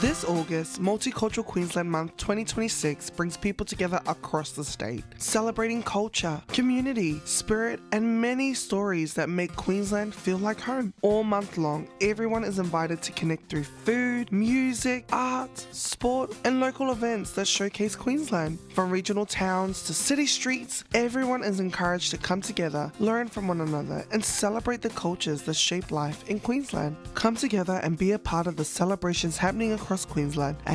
This August, Multicultural Queensland Month 2026 brings people together across the state, celebrating culture, community, spirit, and many stories that make Queensland feel like home. All month long, everyone is invited to connect through food, music, art, sport, and local events that showcase Queensland. From regional towns to city streets, everyone is encouraged to come together, learn from one another, and celebrate the cultures that shape life in Queensland. Come together and be a part of the celebrations happening across Queensland at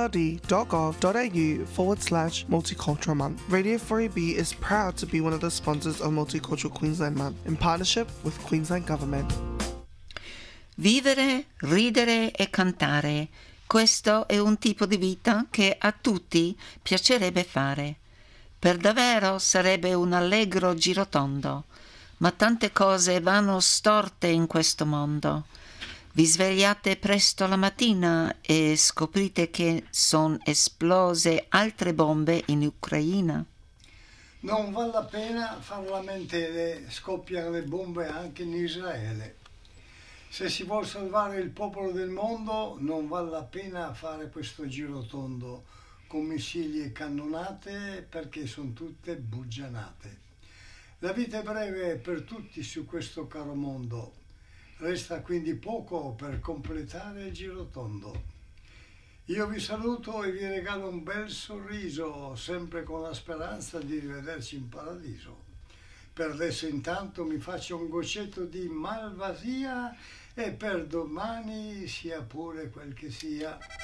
qld.gov.au/Multicultural Month. Radio 4EB is proud to be one of the sponsors of Multicultural Queensland Month in partnership with Queensland Government. Vivere, ridere e cantare. Questo è un tipo di vita che a tutti piacerebbe fare. Per davvero sarebbe un allegro girotondo, ma tante cose vanno storte in questo mondo. Vi svegliate presto la mattina e scoprite che sono esplose altre bombe in Ucraina. Non vale la pena fare lamentele, scoppiano le bombe anche in Israele. Se si vuole salvare il popolo del mondo non vale la pena fare questo girotondo con missili e cannonate perché sono tutte buggianate. La vita è breve per tutti su questo caro mondo. Resta quindi poco per completare il girotondo. Io vi saluto e vi regalo un bel sorriso, sempre con la speranza di rivederci in paradiso. Per adesso intanto mi faccio un goccetto di malvasia e per domani sia pure quel che sia.